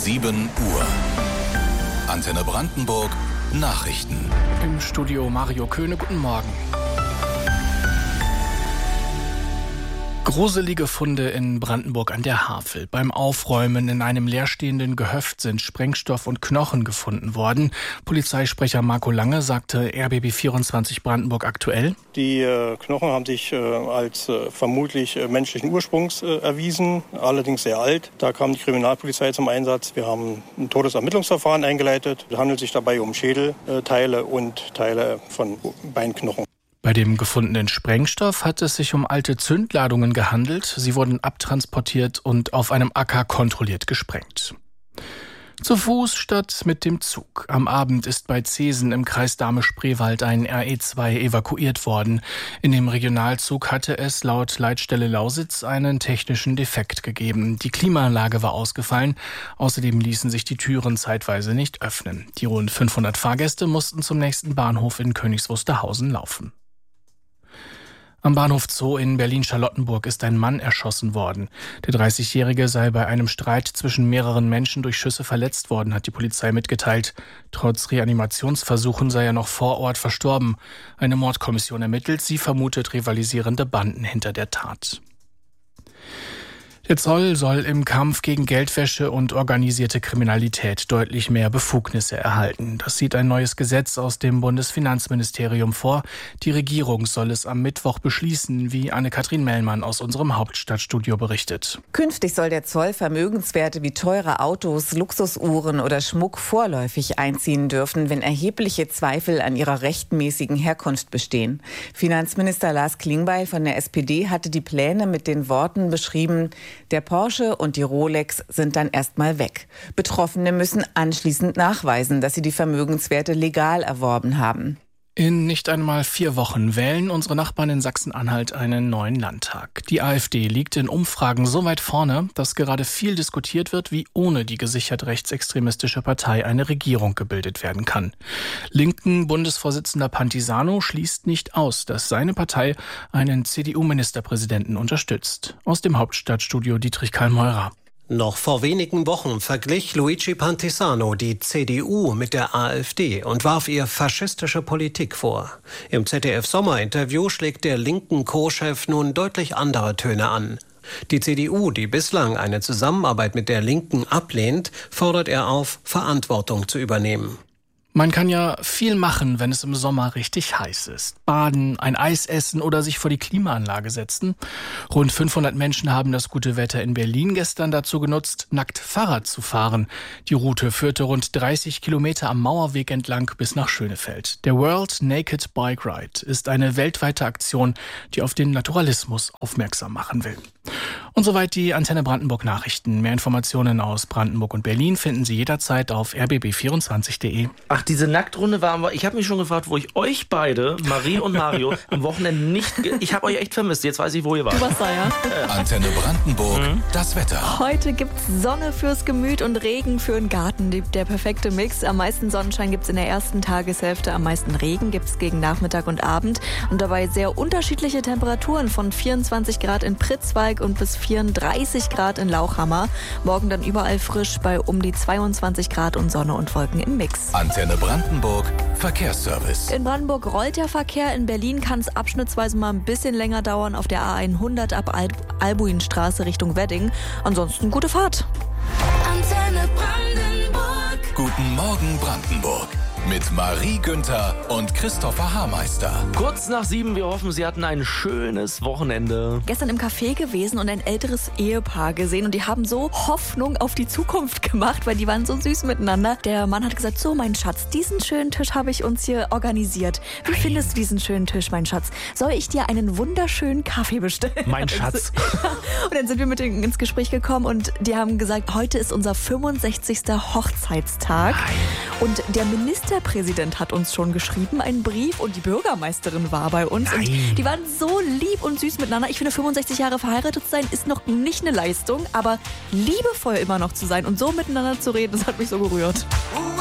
7 Uhr. Antenne Brandenburg Nachrichten. Im Studio Mario Köhne, guten Morgen. Gruselige Funde in Brandenburg an der Havel. Beim Aufräumen in einem leerstehenden Gehöft sind Sprengstoff und Knochen gefunden worden. Polizeisprecher Marco Lange sagte RBB 24 Brandenburg aktuell: Die Knochen haben sich als vermutlich menschlichen Ursprungs erwiesen, allerdings sehr alt. Da kam die Kriminalpolizei zum Einsatz. Wir haben ein Todesermittlungsverfahren eingeleitet. Es handelt sich dabei um Schädelteile und Teile von Beinknochen. Bei dem gefundenen Sprengstoff hat es sich um alte Zündladungen gehandelt. Sie wurden abtransportiert und auf einem Acker kontrolliert gesprengt. Zu Fuß statt mit dem Zug. Am Abend ist bei Zesen im Kreis Dahme-Spreewald ein RE2 evakuiert worden. In dem Regionalzug hatte es laut Leitstelle Lausitz einen technischen Defekt gegeben. Die Klimaanlage war ausgefallen. Außerdem ließen sich die Türen zeitweise nicht öffnen. Die rund 500 Fahrgäste mussten zum nächsten Bahnhof in Königs Wusterhausen laufen. Am Bahnhof Zoo in Berlin-Charlottenburg ist ein Mann erschossen worden. Der 30-Jährige sei bei einem Streit zwischen mehreren Menschen durch Schüsse verletzt worden, hat die Polizei mitgeteilt. Trotz Reanimationsversuchen sei er noch vor Ort verstorben. Eine Mordkommission ermittelt. Sie vermutet rivalisierende Banden hinter der Tat. Der Zoll soll im Kampf gegen Geldwäsche und organisierte Kriminalität deutlich mehr Befugnisse erhalten. Das sieht ein neues Gesetz aus dem Bundesfinanzministerium vor. Die Regierung soll es am Mittwoch beschließen, wie Anne-Kathrin Mellmann aus unserem Hauptstadtstudio berichtet. Künftig soll der Zoll Vermögenswerte wie teure Autos, Luxusuhren oder Schmuck vorläufig einziehen dürfen, wenn erhebliche Zweifel an ihrer rechtmäßigen Herkunft bestehen. Finanzminister Lars Klingbeil von der SPD hatte die Pläne mit den Worten beschrieben: Der Porsche und die Rolex sind dann erstmal weg. Betroffene müssen anschließend nachweisen, dass sie die Vermögenswerte legal erworben haben. In nicht einmal 4 Wochen wählen unsere Nachbarn in Sachsen-Anhalt einen neuen Landtag. Die AfD liegt in Umfragen so weit vorne, dass gerade viel diskutiert wird, wie ohne die gesichert rechtsextremistische Partei eine Regierung gebildet werden kann. Linken Bundesvorsitzender Pantisano schließt nicht aus, dass seine Partei einen CDU-Ministerpräsidenten unterstützt. Aus dem Hauptstadtstudio Dietrich Karl Meurer. Noch vor wenigen Wochen verglich Luigi Pantisano die CDU mit der AfD und warf ihr faschistische Politik vor. Im ZDF-Sommerinterview schlägt der linken Co-Chef nun deutlich andere Töne an. Die CDU, die bislang eine Zusammenarbeit mit der Linken ablehnt, fordert er auf, Verantwortung zu übernehmen. Man kann ja viel machen, wenn es im Sommer richtig heiß ist. Baden, ein Eis essen oder sich vor die Klimaanlage setzen. Rund 500 Menschen haben das gute Wetter in Berlin gestern dazu genutzt, nackt Fahrrad zu fahren. Die Route führte rund 30 Kilometer am Mauerweg entlang bis nach Schönefeld. Der World Naked Bike Ride ist eine weltweite Aktion, die auf den Naturalismus aufmerksam machen will. Und soweit die Antenne Brandenburg Nachrichten. Mehr Informationen aus Brandenburg und Berlin finden Sie jederzeit auf rbb24.de. Ach, diese Nacktrunde war aber, ich habe mich schon gefragt, wo ich euch beide, Marie und Mario, am Wochenende nicht, ich habe euch echt vermisst, jetzt weiß ich, wo ihr wart. Du warst da, ja? Antenne Brandenburg, das Wetter. Heute gibt's Sonne fürs Gemüt und Regen für den Garten, der perfekte Mix. Am meisten Sonnenschein gibt's in der ersten Tageshälfte, am meisten Regen gibt's gegen Nachmittag und Abend und dabei sehr unterschiedliche Temperaturen von 24 Grad in Pritzwalk und bis 34 Grad in Lauchhammer. Morgen dann überall frisch bei um die 22 Grad und Sonne und Wolken im Mix. Antenne Brandenburg, Verkehrsservice. In Brandenburg rollt der Verkehr. In Berlin kann es abschnittsweise mal ein bisschen länger dauern auf der A100 ab Albuinstraße Richtung Wedding. Ansonsten gute Fahrt. Antenne Brandenburg. Guten Morgen Brandenburg. Mit Marie Günther und Christopher Haarmeister. Kurz nach 7, wir hoffen, Sie hatten ein schönes Wochenende. Gestern im Café gewesen und ein älteres Ehepaar gesehen und die haben so Hoffnung auf die Zukunft gemacht, weil die waren so süß miteinander. Der Mann hat gesagt, so mein Schatz, diesen schönen Tisch habe ich uns hier organisiert. Wie findest du diesen schönen Tisch, mein Schatz? Soll ich dir einen wunderschönen Kaffee bestellen? Mein Schatz. Und dann sind wir mit denen ins Gespräch gekommen und die haben gesagt, heute ist unser 65. Hochzeitstag. Und der Ministerpräsident hat uns schon geschrieben, einen Brief und die Bürgermeisterin war bei uns. Und die waren so lieb und süß miteinander. Ich finde, 65 Jahre verheiratet zu sein ist noch nicht eine Leistung, aber liebevoll immer noch zu sein und so miteinander zu reden, das hat mich so gerührt.